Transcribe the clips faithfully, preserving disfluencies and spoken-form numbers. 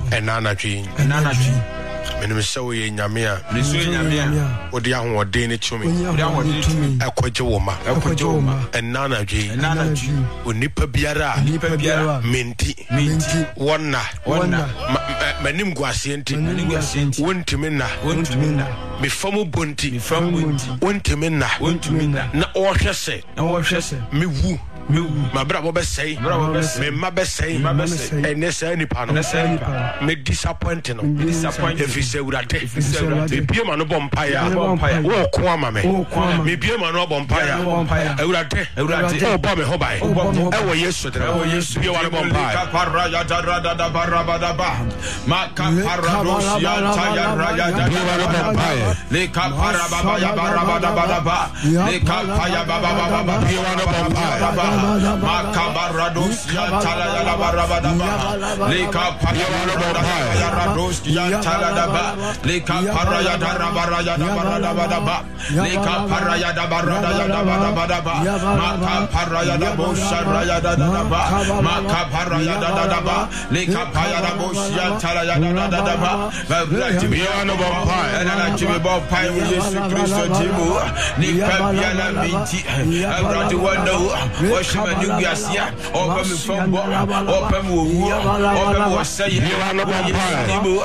enana twi enana twi menim se wo ye nyame a meso nyame a odi ahode ne tumi odi ahode tumi ekoje wo ma ekoje wo ma enana twi enana twi onipa biara onipa biara menti menti wonna wonna manim guase enti manim guase enti wontimi na wontimi na me famu bonti me famu bonti wontimi na wontimi na na ohwese na ohwese me wu me wu mabra bo be sei me ma be sei ene sei nipa no me disappoint no disappoint if is urade me bie ma no bompaya wo ko ama me me bie ma no bompaya urade urade o bo me ho bai e wo yesu dre wo yesu bie wa no bompaya ka parra ya darada da barabada ba ma ka parra rosia ta ya raya da bompaya le ka parra baba ya barabada ba le ka paya baba baba bie wa no bompaya Makabarados ya tala ya la barabada ba leka parada ya rados ya tala da ba leka paraya da baraya da barada ba leka paraya da barada ya da barada ba makaparaya da bosha ya da da ba makaparaya da da ba leka paya da bosha tala ya da da ba brati ya no bompa na chibe bompa Yesu Kristo jimu ni kabia la binti brati wanda wo shima Yasia, open me from open me, open me, say, you are not a people.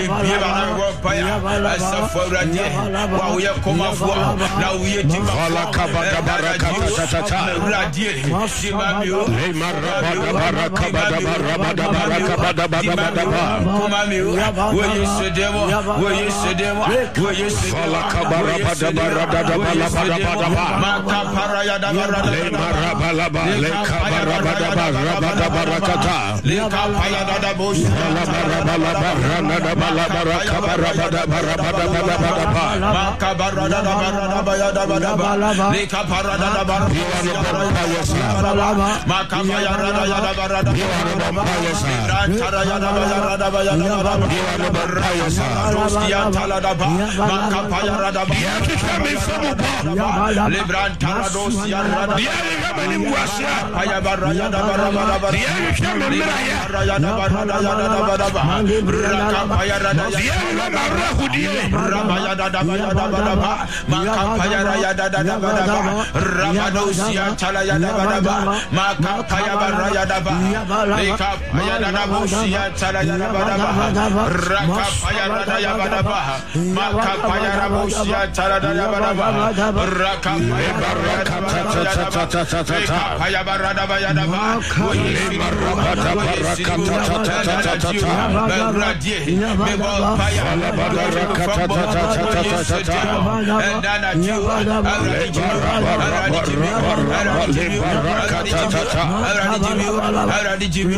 I suffer again. While we are come off, now we are Timala Kabada Barakata, Radia, Shimamio, Baraka Baraka Comamio, where you said them, where you said them, where you said Falakabara Makaparaya Barada. Kabarabada barabada barakata leka payada da bosh barabada barabada barabada barabada barabada makabarada da barabada bayada barabada leka parada da barabada makapayada da yada barabada rantara yada barabada bayada barabada rostia tala da ba makapayada da barabada lebrantara dosia rada Paya baraya da barabada baraya da barada ba raka paya da ya rabaya da da baya da baraba maka paya raya da da baraba rabadosia tala ya da baraba maka paya baraya da ba leka paya da da bosia tala ya da baraba raka paya da ya baraba maka paya rabosia tala da ya baraba raka paya paya barada baya da ba le barada barakata radie me bo paya barakata dana ju aradi aradi aradi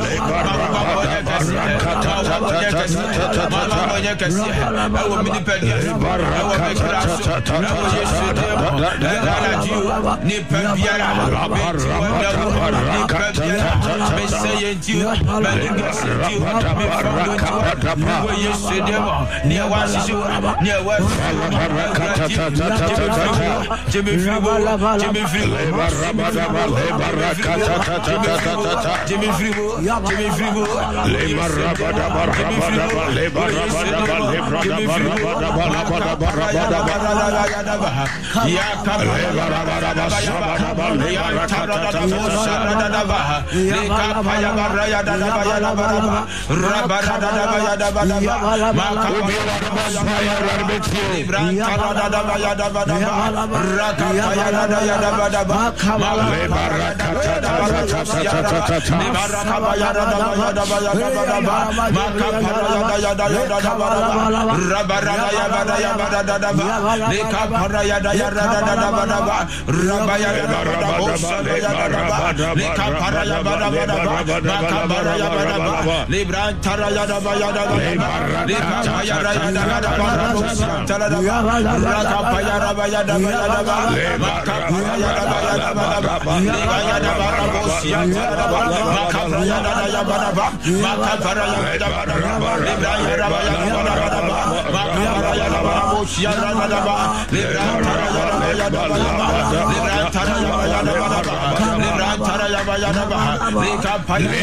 Leka paya baraya da da baya da baraba rabara da da baya da baraba maka paya libran tara da da baya da baraba raka paya da da ya da baraba maka baraka da baraka paya da da baya da baya da baraba maka paya da ya da ya da baraba rabara da ya da ya da da da leka paya da ya da da da baraba rabaya da da da leka paya bada bada makabara ya bada bada libran tara ya da ya da bada libran ya da ya da bada tara da raka paya ra ya da ya da bada makabara ya da ya da bada libran ya da bada bosia tara da bada makabara ya da ya bada makabara ya da bada libran ya da ya da bada makabara ya da bada bosia ra da bada libran tara ya da ya da bada libran tara ya da ya da bada libran tara ya ba ya da ba. Leka pa ya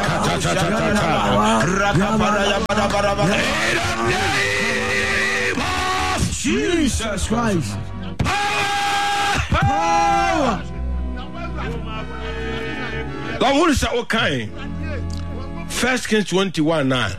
raka para ya ba da ba da ba. Jesus Christ. Power. God who is our kind. First Kings twenty-one nine.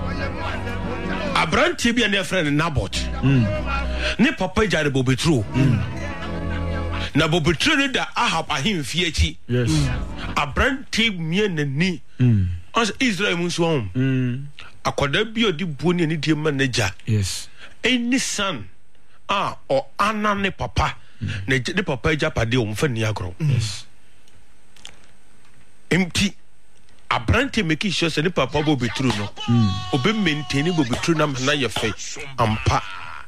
Abranti bi and friend Naboth. Ne papa jare bobetru. Na bobetru da Ahab ahim fiechi. Yes. Abranti mie nani. As Israel munso. Akoda bi odi boni ni die manager. Yes. Any son ah or Anna ne papa. Ne de papa japade o mfa ni agro. Yes. Empty. Abrante make sure say ne papa bo betru no. Obe maintain bo betru na na ye fe ampa.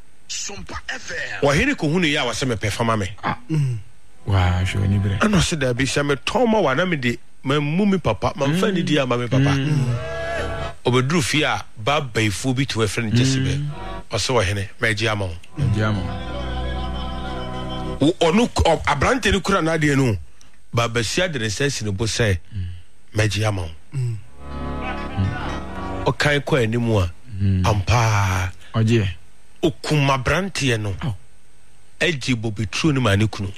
Wa hene ko hunu ya wa se me performa me. Wa sho ni bre. Ano se da bi se me toma wa na me de mammu me papa, mamfa ni dia ma me papa. Obedru fi a ba baifu bi to a friend Jessibe. Oso wa hene ma gi ama. Gi ama. Wo onu abrante ni kura na de no. Ba basia de sense no bo say Meji amon. O kai ko animu a ampa oje okuma brantie no eji bobetru ni mani kunu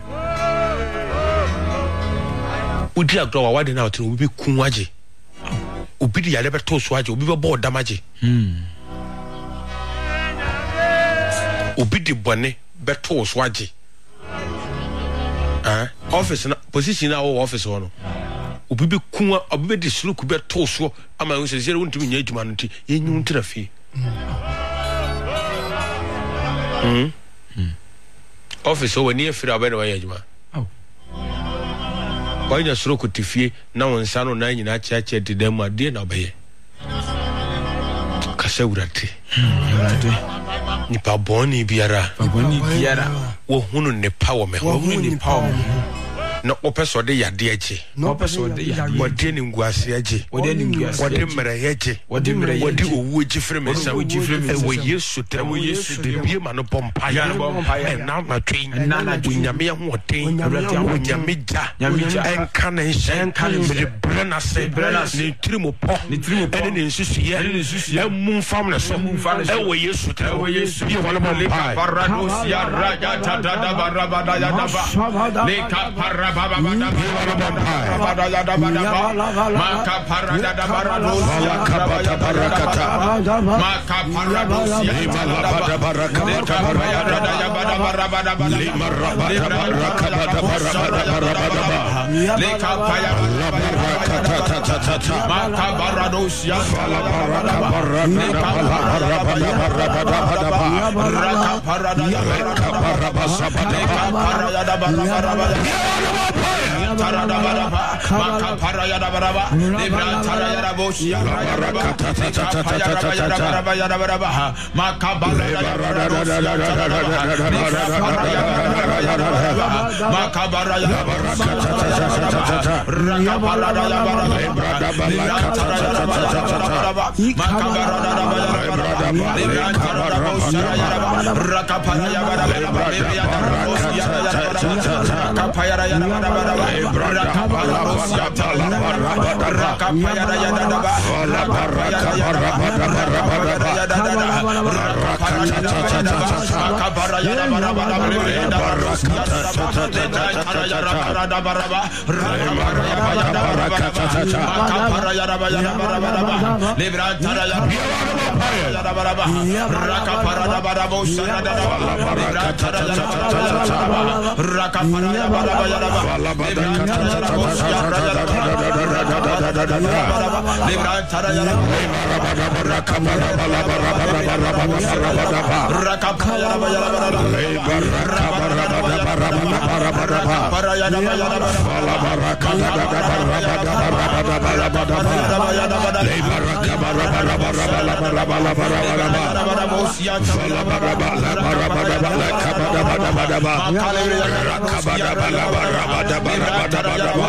udi agro wa wade na otu obi kun waje obi di yale beto so waje obi be bo damaje obi di bone beto so waje ah office na position na wo office wo no obi be kun obi be disluku be to so ama wo sese wontumi nya adwuma no nti yenyu ntira fi mm office wo ni afira be na wa adwuma oh wanya suru kutifie na wonsa no na nyina chiachi dedam ade na obeye kasa wurate wurate ni pa boni biara pa boni biara wo hunu ne power me wo hunu ne power no opeso de yade aje no opeso de yade wode ni nguase aje wode ni nguase wode mera aje wode mera aje wode owu aje freme sa owu aje freme sa wo yesu te wo yesu de bie ma no bompa ya na na twin na na nyame ho oten nyame ja enka na enka me brana se ni trimo po ene ni nsusuye emu fam na so e wo yesu te wo yesu bie wala bompa paradosia raja ta da barabada ya da ba leka para baba baba baba ya da baba maka para da da baradosia kabata barakata maka paradosia baba barakata ya da da ya bada barabada baba marabada barakata barabada barabada leka paya barakata ta ta ta maka baradosia barabada barabada barabada baraka para da ya da barabada Tarada baraba, maka para ya da baraba, lebra tara ya da boshi ya baraba, baraba ya da baraba, maka bara ya da baraba, maka bara ya da baraba, raka para da ya baraba, lebra tara ya da baraba, maka bara da da baraba, lebra tara da boshi ya da raka para ya baraba, lebra tara boshi ya da raka para ya da baraba. Raka paradosia tala raka paya da ya da da ba la baraka barabada barabada ya da da raka para ya da raka para ya da barabada baraka ta ya raka da baraba raka ya da baraka raka para ya da ya da barabada libra tara ya ya da baraba raka para da barabo sana da libra tara ya raka para ya baraba ya da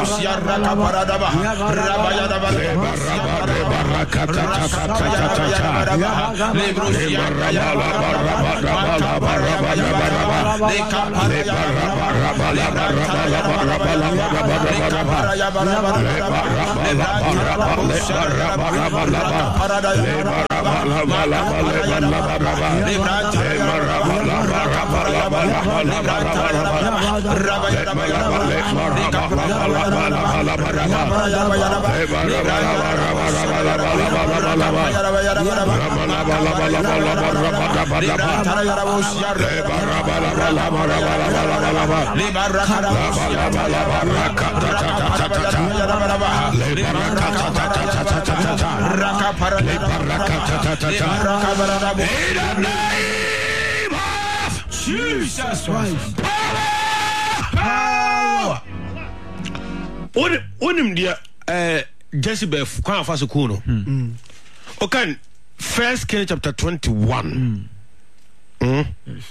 Raka Jesus Christ. Power. What what him dear uh Jezebel kwa fa so cool no. Mm. Okay, First Kings chapter twenty-one. Mm. Mm. Yes.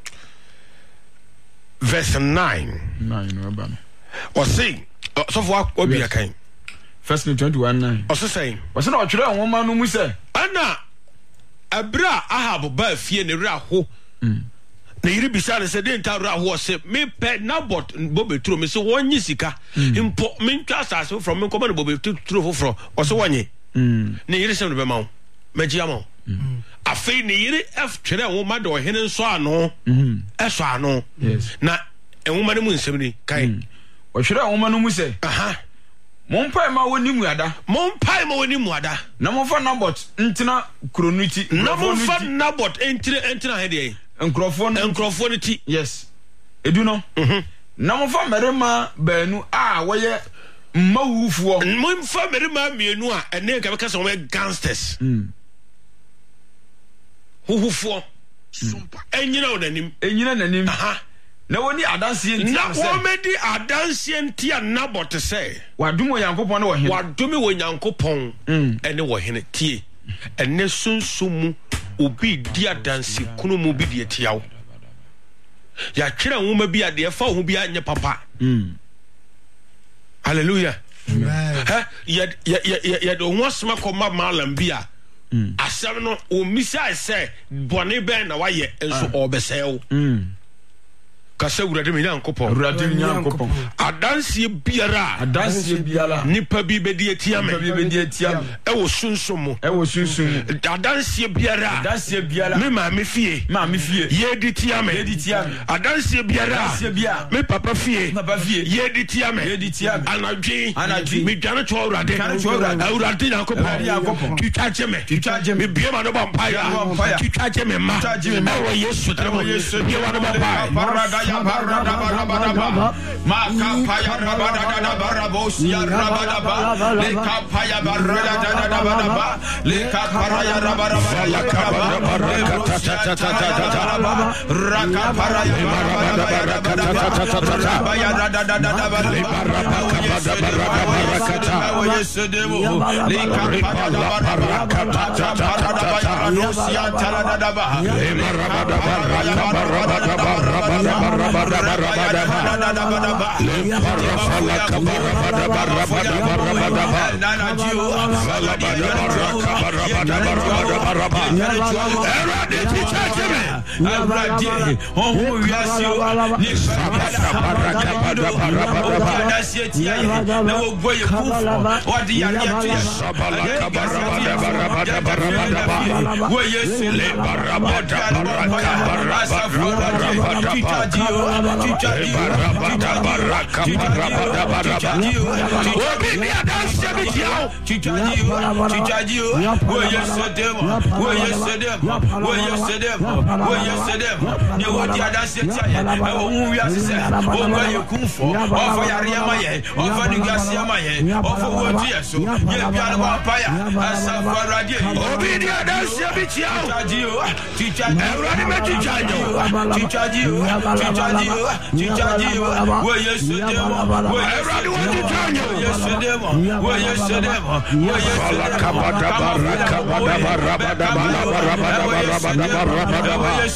Verse nine. nine no ba. Or say so for what be kan. First Kings twenty-one nine. Or so saying. Was no twere won ma no mu say. Ana abra Ahab ba fie ne ra ho. Mm. Na yiri bisa se de ntawra ho se me pe Nabot bobeturo me se wonyi sika impo me ntwa asase from me ko me bobeturo foforo o se wonyi mm na yiri se no be ma wo magi ama afei na yiri f twere wo ma de ohene nso ano mhm eso ano na enwoma ne mu nsem ni kai o twere wo ma no mu se aha Mompai ma woni muada. Mompai ma woni muada. Na mo fa Nabot ntina kronuti. Na mo fa Nabot entire entina hede. Enkrofo no enkrofo no ti. Yes. Edu no. Mhm. Na mo fa merema baanu a woye mawufuo. Mo fa merema mienu a ene ka be kasa wo gangsters. Mm. Huhufuo. Sumpa. Enyina onanim. Enyina nanim. Aha. Na woni adanse ntia na wo medi adanse ntia Nabot say wadum Yankopon ne wo hene wadum wo Yankopon ene wo hene tie ene sunsumu obi di adanse kunu mu bi die tiawo ya twere nwoma bi ade fa ho bi anye papa mm hallelujah amen ha ya ya ya ya do ho asma ko ma malam bia mm asem no o misa say bone ben na waye enso obesew mm kasa urade me Nyankopon urade Nyankopon adanse biara adanse biara nipa bi be die tia me nipa bi be die tia e wo sunsumu e wo sunsumu adanse biara adanse biara me ma me fie ma me fie ye di tia me ye di tia me adanse biara adanse biara me papa fie papa fie ye di tia me ye di tia me anadwi anadwi me dwane to urade urade Nyankopon tutaje me tutaje me bie ma no bampaya tutaje me ma e wo Yesu tremo bie wa no bampaya Barada barada maka paya barada da barabos ya rabada ba le kapaya barada da da baraba le kapaya rabada la kapara baraka ta ta ta ta ta raka paraya barada baraka ta ta ta ta ya da da da da baraka baraka ta o yesedemo le kapaya baraka ta ta ta ta rosia ta da ba le barada baraka barada barada Rabada rabada rabada le parafala kabara rabada rabada rabada nana jiu rabada rabada rabada rabada erade tichajeme erade ohu wiasio ni sabata baraka rabada rabada sietia na ogoye kufo odi ya ya sabala kabara rabada rabada wo yesu le rabada rabada rabada Chicha barabada baraka barabada barabada obi mi adanse bi tiao chicha dio chicha dio wo yesedem wo yesedem wo yesedem wo yesedem ne wo di adanse tiaye e wo hu wi asese wo ba ye kunfo ofo yare ma ye ofo ni gase ma ye ofo wo ti eso ye bia no pa ya asafa radio obi di adanse bi tiao chicha dio chicha erade me chicha dio chicha dio chicha dio Chicha dio, wo yesedemo, wo erade wo chicha yesedemo, wo yesedemo, wo yesedemo, kabada baraka bada barabada barabada barabada barabada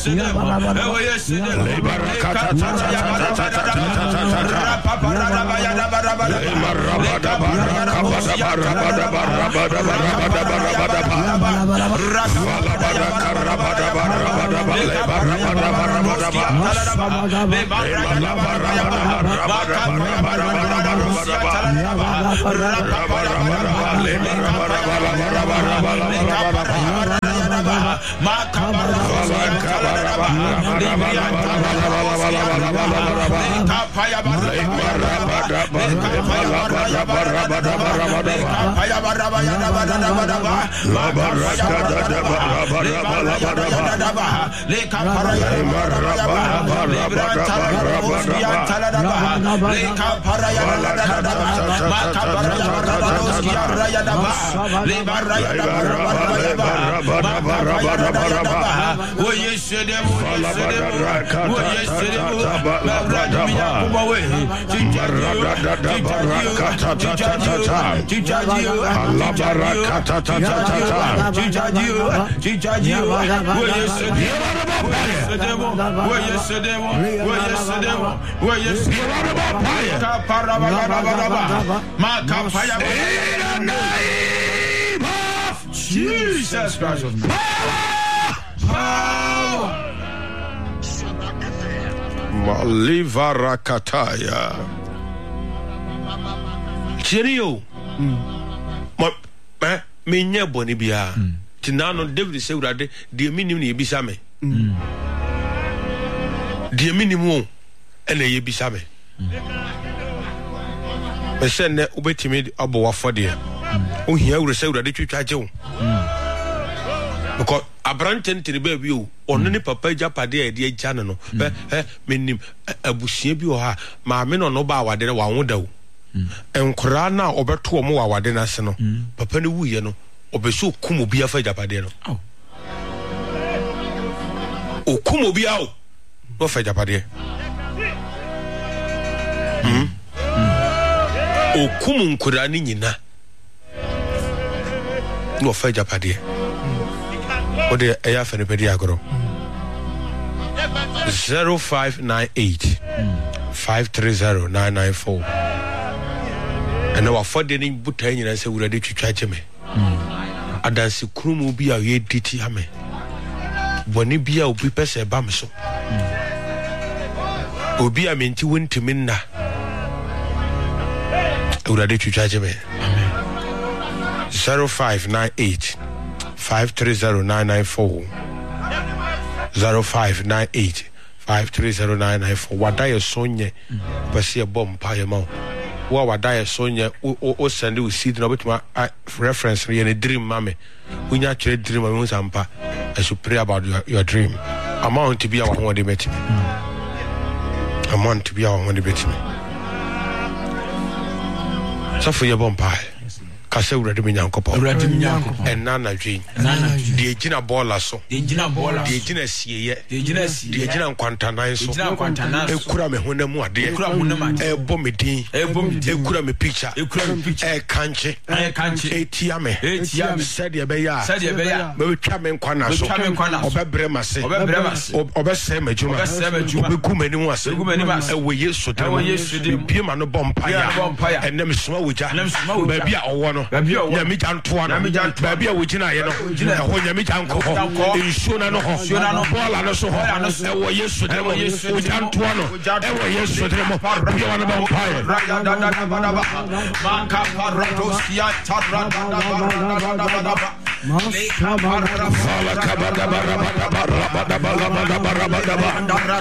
Jesus Christ of Malivara kataya. Cherio. Ma eh me nya boni bia. Tinano David say urade de minim na yebisa me. De minim wo ena yebisa me. Me se ne ubetimi abo wafode. O hia ure say urade twetwa je wo. Because abranten tiri baby o ono ne papa japade e de agya no eh eh menim abusia bi o ha ma me no no ba awade wa woda o enkora na obeto mo wa awade na se no papa ne wuye no obeso kumo bi afa japade no o kumo bi awo no fa japade mm o kumo nkora ni nyina no fa japade Ode eya fene pedi agro zero five nine eight five three zero nine nine four and our for the name buta nyina se wurade twitwa me adanse krumu bi a ye diti ha me boni bi a obi pese ba me so obi a menti wontimi nna wurade twitwa me zero five nine eight five three zero nine nine four zero five nine eight five three zero nine nine four wadaye sonye pese e bom pa ye ma wo wadaye sonye o send we seed no betuma reference ye ne dream mame unya kire dream mame sampa I should pray about your, your dream amount to be our one de betime amount to be our one de betime so for ye bom pa kase urade me nyankopo urade me nyankopo enna na dwen de gina bola so de gina bola de gina sieye de gina sieye de gina nkwantanan so e kura me honamu ade e kura honamu ade e bo me din e bo me din e kura me picture e kura me picture e kanche e kanche e tia me e tia me said ye be ya said ye be ya me twa me nkwana so twa me nkwana obebre mase obebre mase obese majuma obese majuma obeku mani mu ase obeku mani mu ase e wo yesu de wo yesu de bie ma no bompa ya enem soma wuja ba bia owo no nyami jantoa no baby a wogina ye no ho nyami janko ho insuna no ho bola no so ho e wo yesu de wo jantoa no e wo yesu de mo bia wana ba mpae manka paradoskia tarra Maka barra kabada barra barra barra barra barra barra barra barra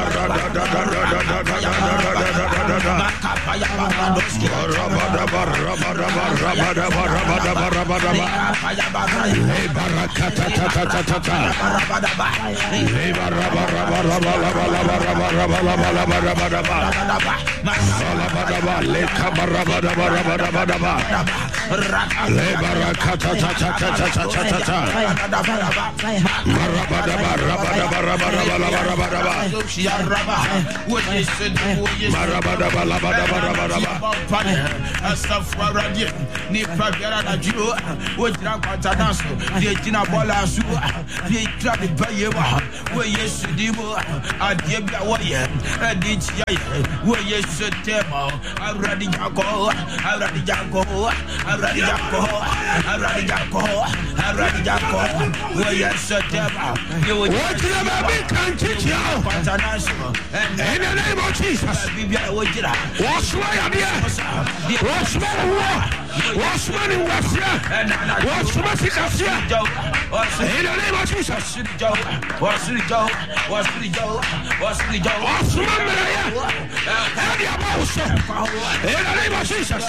barra in the name of Jesus. Wash my idea. Wash my war. Wash my warfare. Wash my sickness. In the name of Jesus. Wash the Joe. Wash the Joe. Wash the Joe. Wash my Maria. And the Apostle. In the name of Jesus.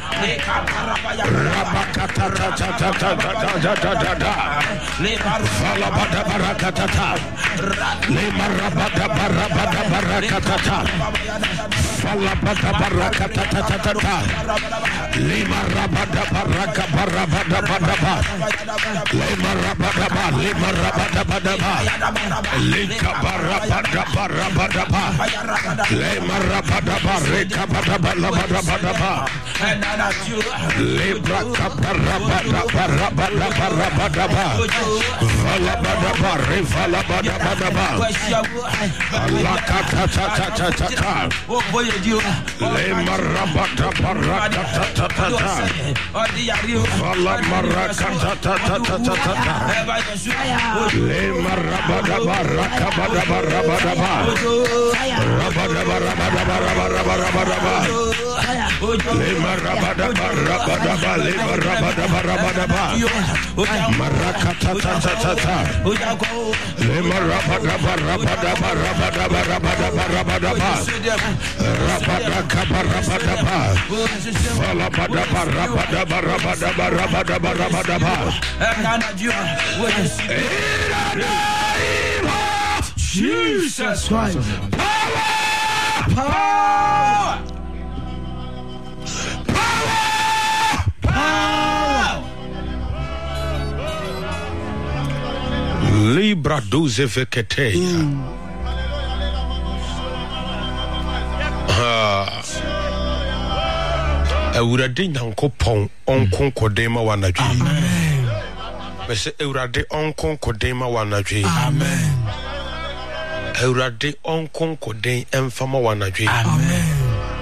Fala bada baraka tata lima rabada baraka barabada bada lima rabada ba lima rabada bada lika barabada barabada ba lima rabada baraka bada bada bada libra kabarabada barabada barabada ba fala bada bare fala bada bada ba Allah tata tata tata le marabata baraka tata tata fala maraka tata tata tata le marabada baraka bada barabada ba rabada barabada barabada barabada le marabada barabada ba le marabada barabada ba maraka tata tata le marabada barabada barabada barabada barabada ba rabada kabarabada ba fala bada barabada barabada barabada barabada ba Jesus Christ. Power! Power! Power! Libra doze vekete. Eurade nyankopon onkon kodema wanadwe. Amen. Bese eurade onkon kodema wanadwe. Amen. Eurade onkon koden emfama wanadwe. Amen.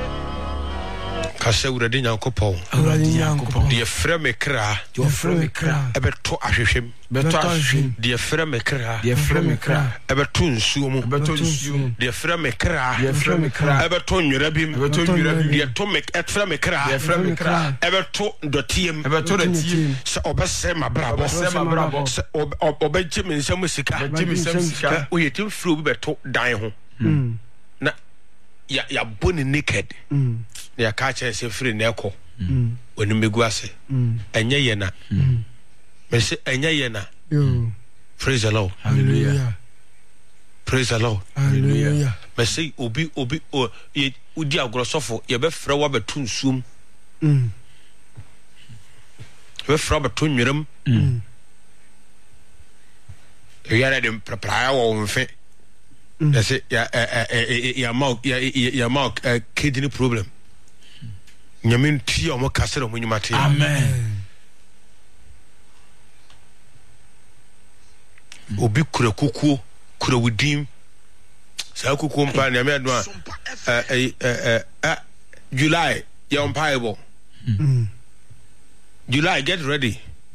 Kase eurade nyankopon. Eurade nyankopon. Die freme kra. Die freme kra. Ebeto ahwehwem. Beto ahwehwem. Die freme kra. Die freme kra. Ebeto nsuo mu. Ebeto nsuo mu. Die freme kra. Die freme kra. Ebeto nwirabim. Ebeto nwirabim. Die to mek et freme kra. Die freme kra. Ebeto dotiem. Ebeto dotiem. Se obese mabrabo. Se mabrabo. Se obeje mensam sika. Obeje mensam sika. Oyetim fru bi beto dan ho. Na ya ya boni naked. Mm. Ya ka che se free na ekọ. Mm. Oni megu ase. Mm. Enye ye na. Mm. Me se enye ye na. Yo. Praise the Lord. Hallelujah. Praise the Lord. Hallelujah. Me se obi obi o ye udi agrosofo ye be frɛ wa betu nsum. Mm. Be frɛ betu nwirem. Mm. Ya na dem prepare wo mfe. I say, yeah, yeah, mouth, yeah, yeah, mouth, kidney problem. You mean tea or more castle when you matter? Amen. Obi kura kuku, kura widim. Sa kuku mpa ni ame adwa. Eh eh eh July, ya umpaibo. July, get ready.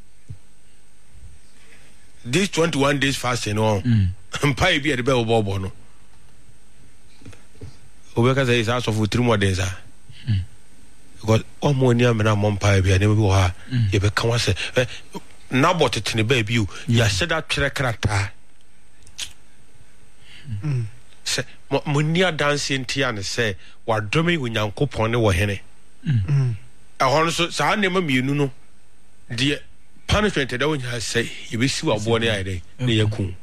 This twenty-one days fasting on. Mpa bi e de be obobo no. Obeka say is out of three more days ah. Because omo ni amena mo mpa bi e ne bi wo ha. Ye be kan wa say na botete ne ba bi o. Ya sheda twere krata. Se mo ni adanse ntia ne say wa domi onyankopon ne wo hene. a hon so sa na ma mienu no de punishment da won ha say you be si wabo ne ayde ne yakun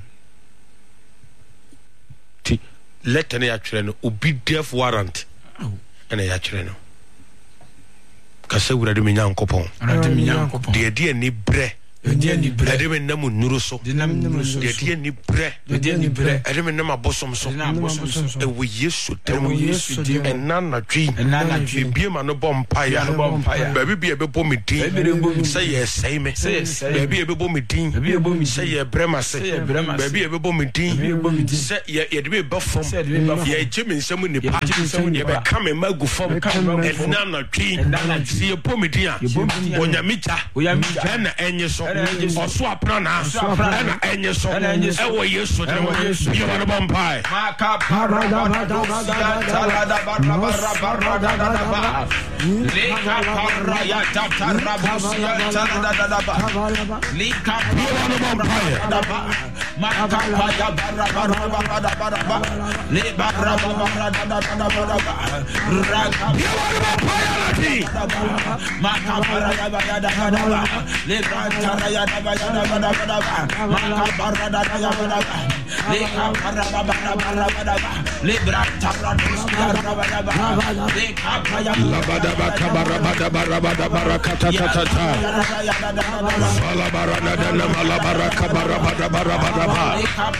ti letter ne ya twere no obi death warrant ana ya twere no ka se wura de me nyankopon ana de me nyankopon de de ni bre de ni bre de me nam nuru so de nam nuru so de de ni bre de ni bre de me nam abosom so e wo yesu e wo yesu de enana twi enana twi bie ma no bompaya no bompaya ba bi bie be bom din say yes say me ba bi e be bom din say ye brema say ba bi e be bom din say ye ye de be bafom ye jemi nsem ni pa ye be kame magu fom enana twi si ye bom din a onyamita na enye so oso apna na na enye so e wo yesu de bi wa no bompai maka parada talada barra barra barra leka paraya tatarabusia talada barra leka parada maka paya barra barra barra le barra barra barra raka maka paraya barra le barra ya maka barra barra leka parra barra barra libra tarra labada bakabara bada bara bada barakata tata sala barana dana malabara kabara bada bara bada